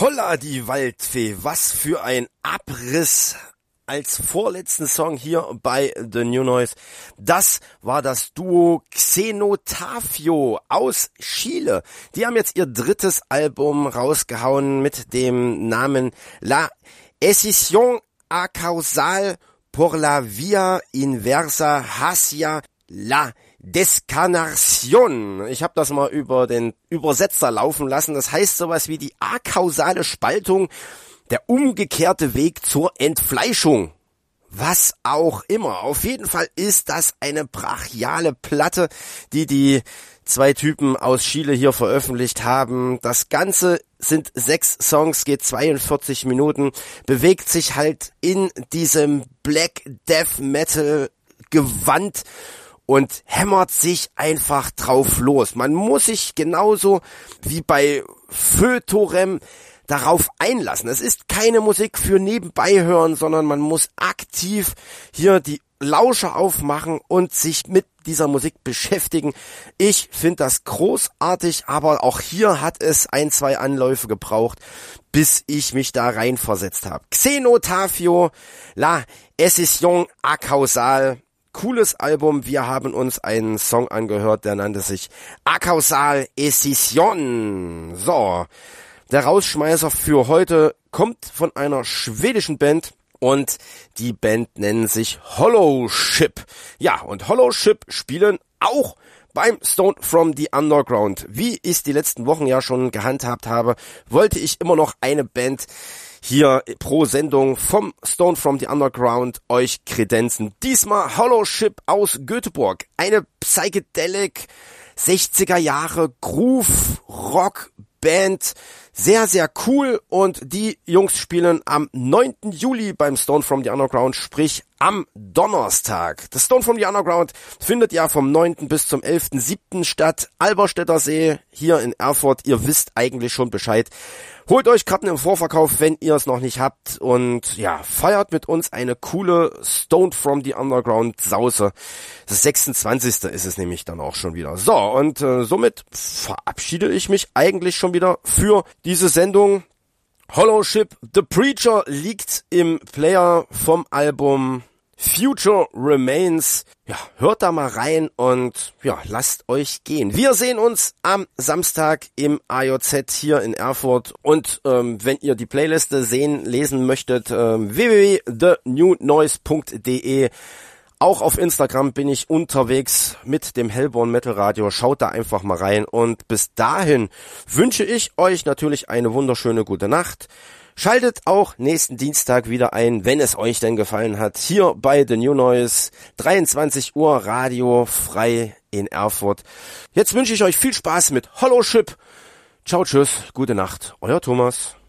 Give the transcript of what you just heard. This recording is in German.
Holla die Waldfee, was für ein Abriss als vorletzten Song hier bei The New Noise. Das war das Duo Xenotafio aus Chile. Die haben jetzt ihr drittes Album rausgehauen mit dem Namen La Escission Acausal por la Via Inversa hacia la Descarnation. Ich habe das mal über den Übersetzer laufen lassen. Das heißt sowas wie die akausale Spaltung, der umgekehrte Weg zur Entfleischung. Was auch immer. Auf jeden Fall ist das eine brachiale Platte, die zwei Typen aus Chile hier veröffentlicht haben. Das Ganze sind 6 Songs, geht 42 Minuten, bewegt sich halt in diesem Black Death Metal Gewand und hämmert sich einfach drauf los. Man muss sich genauso wie bei Fötorem darauf einlassen. Es ist keine Musik für nebenbei hören, sondern man muss aktiv hier die Lauscher aufmachen und sich mit dieser Musik beschäftigen. Ich finde das großartig, aber auch hier hat es 1-2 Anläufe gebraucht, bis ich mich da reinversetzt habe. Xenotafio, La Escission Acausal. Cooles Album. Wir haben uns einen Song angehört, der nannte sich Acausal Escission. So, der Rausschmeißer für heute kommt von einer schwedischen Band und die Band nennen sich Holoship. Ja, und Holoship spielen auch beim Stone from the Underground. Wie ich es die letzten Wochen ja schon gehandhabt habe, wollte ich immer noch eine Band hier pro Sendung vom Stone from the Underground euch kredenzen. Diesmal Holoship aus Göteborg. Eine Psychedelic 60er Jahre Groove Rock Band. Sehr, sehr cool, und die Jungs spielen am 9. Juli beim Stone from the Underground, sprich am Donnerstag. Das Stone from the Underground findet ja vom 9. bis zum 11.7. statt. Alberstädter See hier in Erfurt. Ihr wisst eigentlich schon Bescheid. Holt euch Karten im Vorverkauf, wenn ihr es noch nicht habt, und ja, feiert mit uns eine coole Stone from the Underground Sause. Das 26. ist es nämlich dann auch schon wieder. So, und somit verabschiede ich mich eigentlich schon wieder für diese Sendung. Holoship, The Preacher liegt im Player vom Album Future Remains. Ja, hört da mal rein und ja, lasst euch gehen. Wir sehen uns am Samstag im AJZ hier in Erfurt, und wenn ihr die Playliste lesen möchtet, www.thenewnoise.de. Auch auf Instagram bin ich unterwegs mit dem Hellborn Metal Radio. Schaut da einfach mal rein, und bis dahin wünsche ich euch natürlich eine wunderschöne gute Nacht. Schaltet auch nächsten Dienstag wieder ein, wenn es euch denn gefallen hat, hier bei The New Noise, 23 Uhr Radio frei in Erfurt. Jetzt wünsche ich euch viel Spaß mit Holoship. Ciao, tschüss, gute Nacht, euer Thomas.